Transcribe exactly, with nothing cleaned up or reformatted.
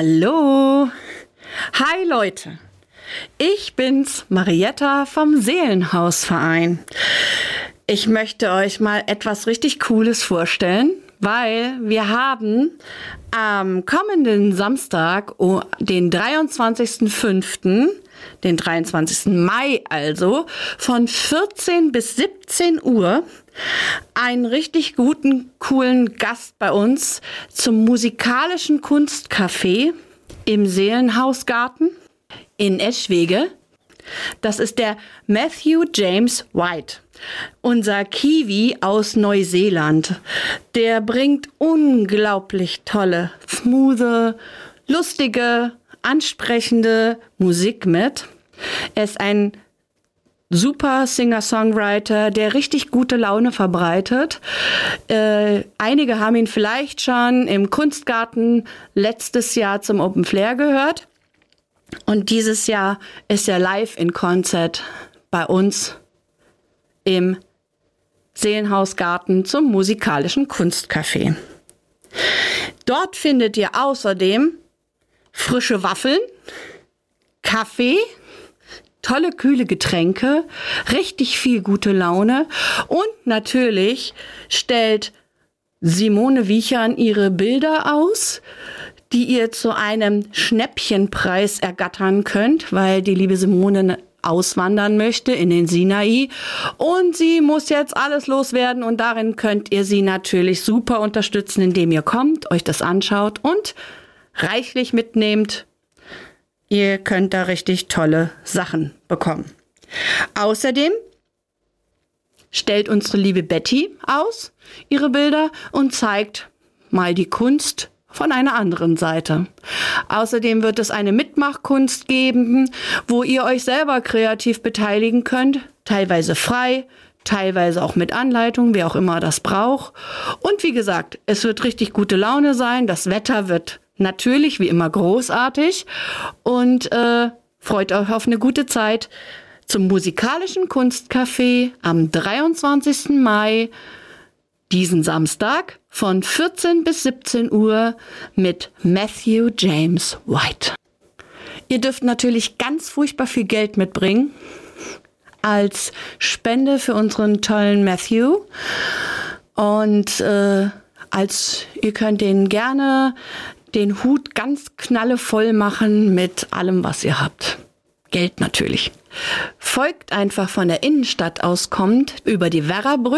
Hallo. Hi Leute. Ich bin's, Marietta vom Seelenhausverein. Ich möchte euch mal etwas richtig Cooles vorstellen, weil wir haben am kommenden Samstag, oh, den dreiundzwanzigsten fünften, den dreiundzwanzigsten Mai also, von vierzehn bis siebzehn Uhr einen richtig guten, coolen Gast bei uns zum musikalischen Kunstcafé im Seelenhausgarten in Eschwege. Das ist der Matthew James White, unser Kiwi aus Neuseeland. Der bringt unglaublich tolle, smoothe, lustige, ansprechende Musik mit. Er ist ein super Singer-Songwriter, der richtig gute Laune verbreitet. Äh, einige haben ihn vielleicht schon im Kunstgarten letztes Jahr zum Open Flair gehört. Und dieses Jahr ist er live in Konzert bei uns im Seelenhausgarten zum musikalischen Kunstcafé. Dort findet ihr außerdem frische Waffeln, Kaffee, tolle kühle Getränke, richtig viel gute Laune und natürlich stellt Simone Wiechern ihre Bilder aus, die ihr zu einem Schnäppchenpreis ergattern könnt, weil die liebe Simone auswandern möchte in den Sinai und sie muss jetzt alles loswerden und darin könnt ihr sie natürlich super unterstützen, indem ihr kommt, euch das anschaut und reichlich mitnehmt. Ihr könnt da richtig tolle Sachen bekommen. Außerdem stellt unsere liebe Betty aus ihre Bilder und zeigt mal die Kunst von einer anderen Seite. Außerdem wird es eine Mitmachkunst geben, wo ihr euch selber kreativ beteiligen könnt, teilweise frei, teilweise auch mit Anleitung, wer auch immer das braucht. Und wie gesagt, es wird richtig gute Laune sein, das Wetter wird natürlich wie immer großartig und äh, freut euch auf eine gute Zeit zum musikalischen Kunstcafé am dreiundzwanzigsten Mai, diesen Samstag von vierzehn bis siebzehn Uhr mit Matthew James White. Ihr dürft natürlich ganz furchtbar viel Geld mitbringen als Spende für unseren tollen Matthew und äh, als ihr könnt den gerne den Hut ganz knallevoll machen mit allem, was ihr habt. Geld natürlich. Folgt einfach von der Innenstadt aus kommt über die Werrabrücke